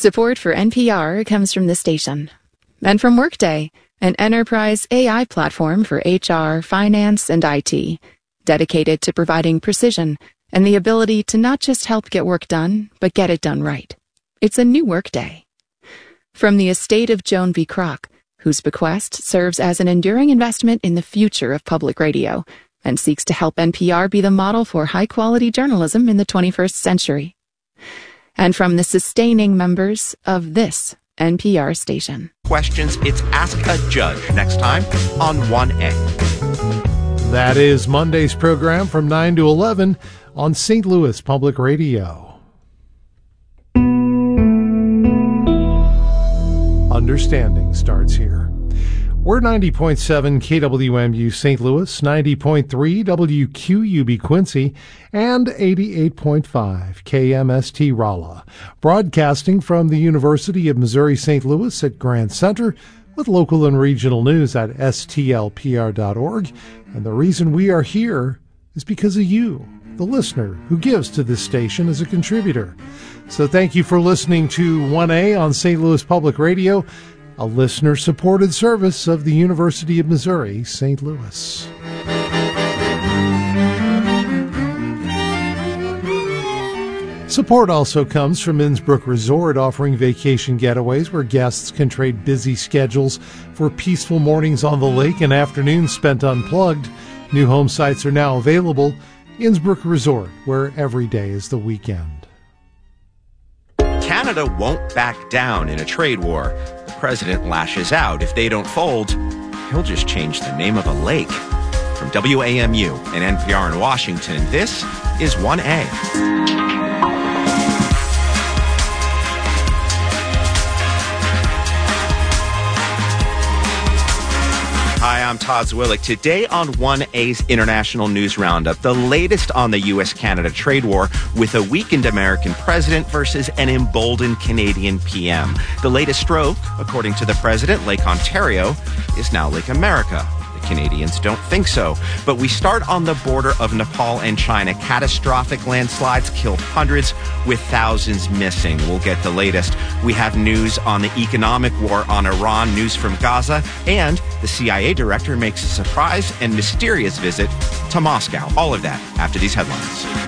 Support for NPR comes from the station and from Workday, an enterprise AI platform for HR, finance, and IT, dedicated to providing precision and the ability to not just help get work done, but get it done right. It's a new Workday. From the estate of Joan B. Kroc, whose bequest serves as an enduring investment in the future of public radio and seeks to help NPR be the model for high-quality journalism in the 21st century. And from the sustaining members of this NPR station. Questions, it's Ask a Judge next time on 1A. That is Monday's program from 9 to 11 on St. Louis Public Radio. Understanding starts here. We're 90.7 KWMU St. Louis, 90.3 WQUB Quincy, and 88.5 KMST Rolla, broadcasting from the University of Missouri St. Louis at Grant Center, with local and regional news at stlpr.org. And the reason we are here is because of you, the listener who gives to this station as a contributor. So thank you for listening to 1A on St. Louis Public Radio, a listener-supported service of the University of Missouri, St. Louis. Support also comes from Innsbrook Resort, offering vacation getaways where guests can trade busy schedules for peaceful mornings on the lake and afternoons spent unplugged. New home sites are now available. Innsbrook Resort, where every day is the weekend. Canada won't back down in a trade war. The president lashes out. If they don't fold, he'll just change the name of a lake. From WAMU and NPR in Washington, this is 1A. Hi, I'm Todd Zwillich. Today on 1A's International News Roundup, the latest on the U.S.-Canada trade war with a weakened American president versus an emboldened Canadian PM. The latest stroke, according to the president, Lake Ontario, is now Lake America. Canadians don't think so. But we start on the border of Nepal and China. Catastrophic landslides killed hundreds with thousands missing. We'll get the latest. We have news on the economic war on Iran, news from Gaza, and the CIA director makes a surprise and mysterious visit to Moscow. All of that after these headlines.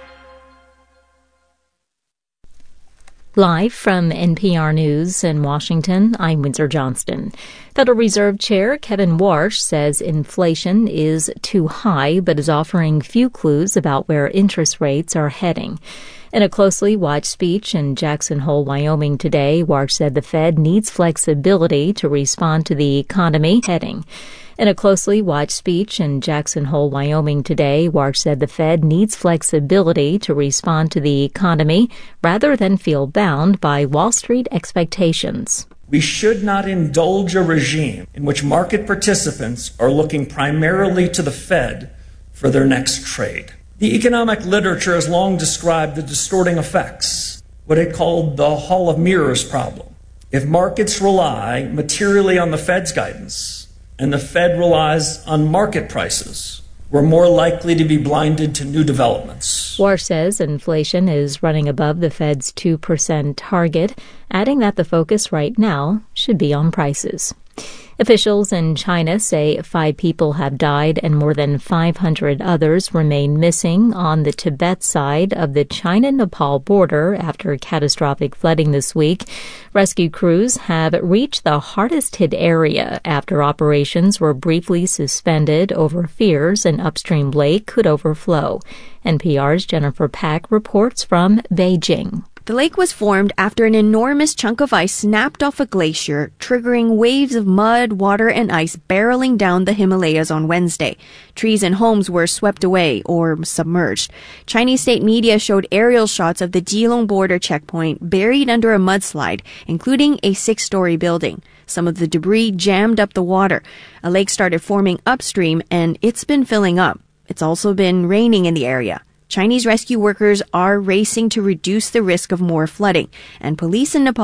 Live from NPR News in Washington, I'm Windsor Johnston. Federal Reserve Chair Kevin Warsh says inflation is too high, but is offering few clues about where interest rates are heading. In a closely watched speech in Jackson Hole, Wyoming today, Warsh said the Fed needs flexibility to respond to the economy heading. In a closely watched speech in Jackson Hole, Wyoming today, Warsh said the Fed needs flexibility to respond to the economy rather than feel bound by Wall Street expectations. We should not indulge a regime in which market participants are looking primarily to the Fed for their next trade. The economic literature has long described the distorting effects, what it called the Hall of Mirrors problem. If markets rely materially on the Fed's guidance, and the Fed relies on market prices, we're more likely to be blinded to new developments. Warsh says inflation is running above the Fed's 2% target, adding that the focus right now should be on prices. Officials in China say 5 people have died and more than 500 others remain missing on the Tibet side of the China-Nepal border after catastrophic flooding this week. Rescue crews have reached the hardest-hit area after operations were briefly suspended over fears an upstream lake could overflow. NPR's Jennifer Pack reports from Beijing. The lake was formed after an enormous chunk of ice snapped off a glacier, triggering waves of mud, water, and ice barreling down the Himalayas on Wednesday. Trees and homes were swept away or submerged. Chinese state media showed aerial shots of the Jilong border checkpoint buried under a mudslide, including a 6-story building. Some of the debris jammed up the water. A lake started forming upstream, and it's been filling up. It's also been raining in the area. Chinese rescue workers are racing to reduce the risk of more flooding, and police in Nepal